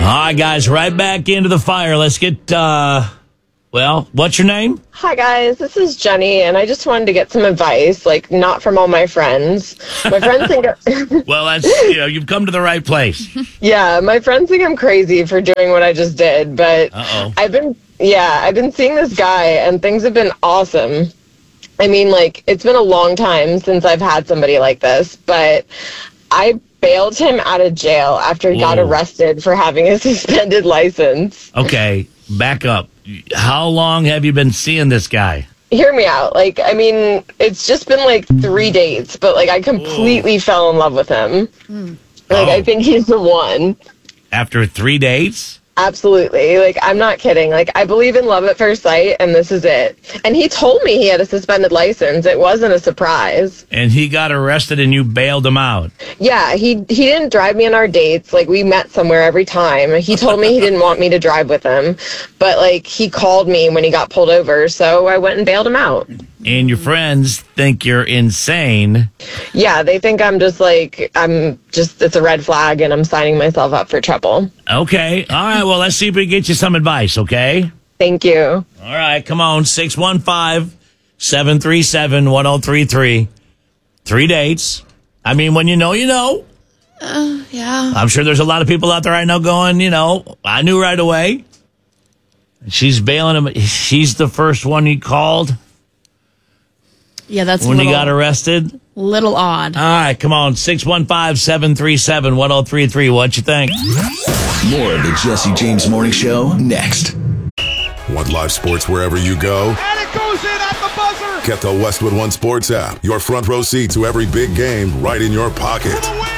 right, guys, right back into the fire. Let's get, what's your name? Hi, guys. This is Jenny, and I just wanted to get some advice, like, not from all my friends. My friends think... Well, you've come to the right place. Yeah, my friends think I'm crazy for doing what I just did, but I've been seeing this guy, and things have been awesome. I mean, like, it's been a long time since I've had somebody like this, but I bailed him out of jail after he got arrested for having a suspended license. Okay, back up. How long have you been seeing this guy? Hear me out. Like, I mean, it's just been like 3 dates, but like I completely fell in love with him. Like, I think he's the one. After 3 dates? Absolutely. Like, I'm not kidding. Like, I believe in love at first sight, and this is it. And he told me he had a suspended license. It wasn't a surprise. And he got arrested and you bailed him out. Yeah, he didn't drive me on our dates. Like, we met somewhere every time. He told me he didn't want me to drive with him. But, like, he called me when he got pulled over, so I went and bailed him out. And your friends think you're insane. Yeah, they think it's a red flag and I'm signing myself up for trouble. Okay. All right. Well, let's see if we can get you some advice, okay? Thank you. All right. Come on. 615-737-1033. 3 dates. I mean, when you know, you know. Yeah. I'm sure there's a lot of people out there I know going, I knew right away. She's bailing him. She's the first one he called. Yeah, that's when he got arrested. Little odd. All right, come on. 615-737-1033. What you think? More of the Jesse James Morning Show next. Want live sports wherever you go? And it goes in at the buzzer. Get the Westwood One Sports app. Your front row seat to every big game right in your pocket. For the win.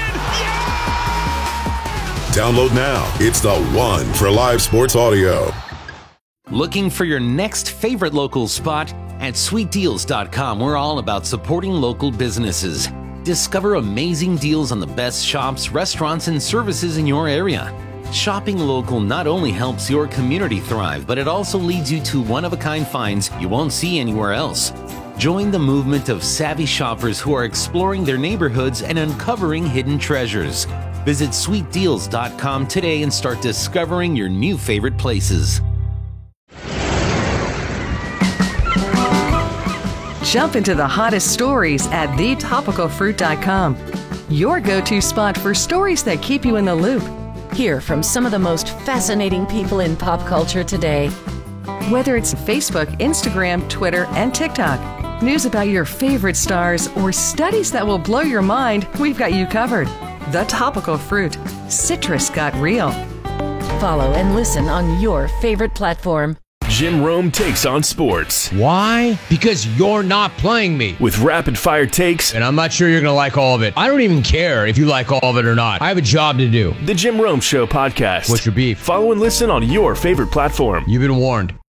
Yeah! Download now. It's the one for live sports audio. Looking for your next favorite local spot? At sweetdeals.com, we're all about supporting local businesses. Discover amazing deals on the best shops, restaurants, and services in your area. Shopping local not only helps your community thrive, but it also leads you to one-of-a-kind finds you won't see anywhere else. Join the movement of savvy shoppers who are exploring their neighborhoods and uncovering hidden treasures. Visit sweetdeals.com today and start discovering your new favorite places. Jump into the hottest stories at thetopicalfruit.com. Your go-to spot for stories that keep you in the loop. Hear from some of the most fascinating people in pop culture today. Whether it's Facebook, Instagram, Twitter, and TikTok, news about your favorite stars, or studies that will blow your mind, we've got you covered. The Topical Fruit. Citrus got real. Follow and listen on your favorite platform. Jim Rome takes on sports. Why? Because you're not playing me. With rapid-fire takes. And I'm not sure you're going to like all of it. I don't even care if you like all of it or not. I have a job to do. The Jim Rome Show podcast. What's your beef? Follow and listen on your favorite platform. You've been warned.